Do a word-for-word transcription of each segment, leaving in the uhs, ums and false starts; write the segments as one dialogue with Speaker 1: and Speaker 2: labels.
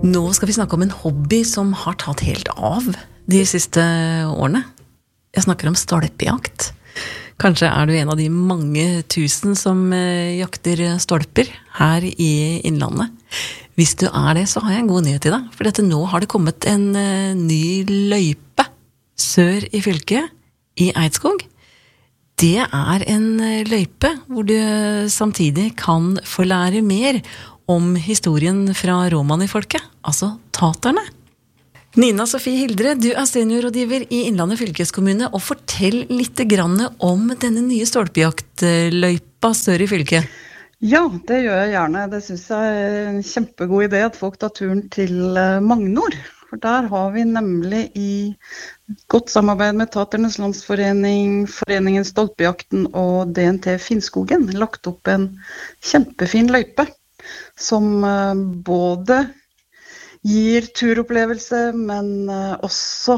Speaker 1: Nå skal vi snakke om en hobby som har tatt helt av de siste årene. Jeg snakker om stolpejakt. Kanskje er du en av de mange tusen som jakter stolper her i Innlandet. Hvis du er det, så har jeg en god nyhet til deg. For dette, nå har det kommet en ny løype sør i fylket, i Eidskog. Det er en løype hvor du samtidig kan få lære mer om historien fra romanifolket, altså taterne. Nina Sofie Hildre, du er seniorrådgiver i Innlandet fylkeskommune, og fortell litt grann om denne nye stolpejaktløypa sør i fylket.
Speaker 2: Ja, det gjør jeg gjerne. Det synes jeg er en kjempegod idé at folk tar turen til Magnor. For der har vi nemlig i godt samarbeid med Taternes Landsforening, Foreningen Stolpejakten og D N T Finnskogen lagt opp en kjempefin løype som både gir turopplevelse, men også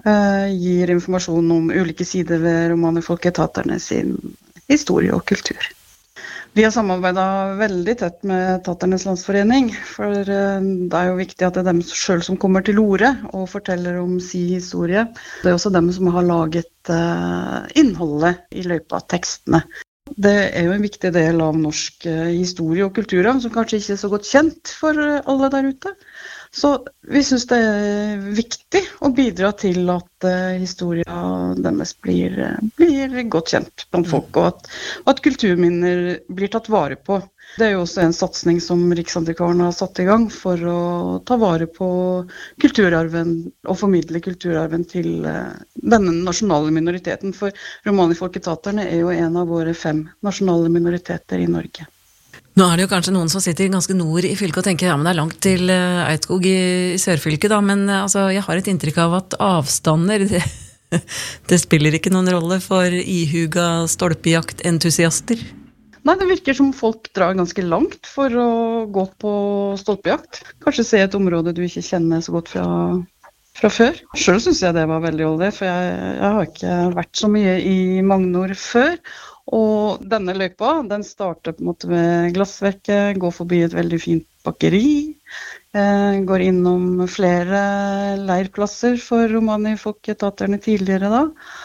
Speaker 2: gir informasjon om ulike sider ved romanifolket Taterne sin historie og kultur. Vi har samarbeidet veldig tett med Taternes Landsforening, for det er jo viktig at det er dem selv som kommer til orde og forteller om sin historie. Det er også dem som har laget innholdet i løypa, tekstene. Det er jo en viktig del av norsk historie og kulturarv, som kanskje ikke er så godt kjent for alle der ute. Så vi synes det er viktig å bidra til at uh, historien deres blir, uh, blir godt kjent blant folk, og at, at kulturminner blir tatt vare på. Det er jo også en satsning som Riksantikvaren har satt i gang for å ta vare på kulturarven og formidle kulturarven til uh, denne nasjonale minoriteten. For romanifolket Taterne er jo en av våre fem nasjonale minoriteter i Norge.
Speaker 1: Nå er det jo kanskje noen som sitter ganske nord i fylket og tenker, ja, men det er langt til Eidskog i, i sørfylket da, men altså, jeg har et inntrykk av at avstander, det, det spiller ikke noen rolle for ihuga stolpejaktentusiaster.
Speaker 2: Nei, det virker som folk drar ganske langt for å gå på stolpejakt. Kanskje se et område du ikke kjenner så godt fra, fra før. Selv synes jeg det var veldig olje, for jeg, jeg har ikke vært så mye i Magnor før. Og denne løypa, den starter på en måte med glassverket, går forbi et veldig fint bakeri, eh, går innom flere leirplasser for romanifolket Taterne tidligere da,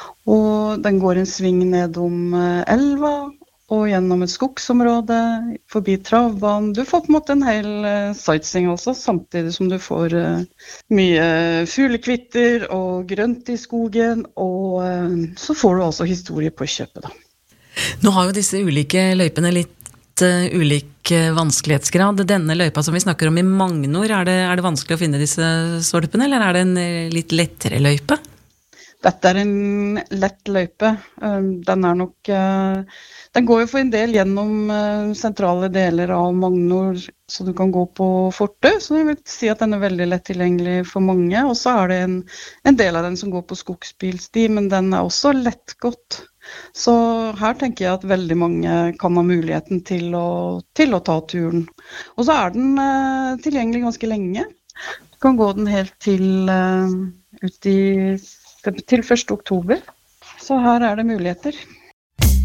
Speaker 2: og den går en sving ned om elva, og gjennom et skogsområde, forbi travbanen. Du får på en måte en hel uh, sightseeing også, samtidig som du får uh, mye fuglekvitter og grønt i skogen, og uh, så får du altså historie på kjøpet da.
Speaker 1: Nå har jo disse ulike løypene litt uh, ulik uh, vanskelighetsgrad. Denne løypa som vi snakker om i Magnor, er det, er det vanskelig å finne disse stolpene, eller er det en uh, litt lettere løype?
Speaker 2: Dette er en lett løype. Um, den er nok... Uh, den går jo for en del gjennom uh, sentrale deler av Magnor, så du kan gå på fortet, så jeg vil si at den er veldig lett tilgjengelig for mange. Og så er det en, en del av den som går på skogsbilsti, men den er også lettgått. Så her tenker jeg at veldig mange kan ha muligheten til å, til å ta turen. Og så er den uh, tilgjengelig ganske lenge. Du kan gå den helt til, uh, ut i, til første oktober. Så her er det muligheter.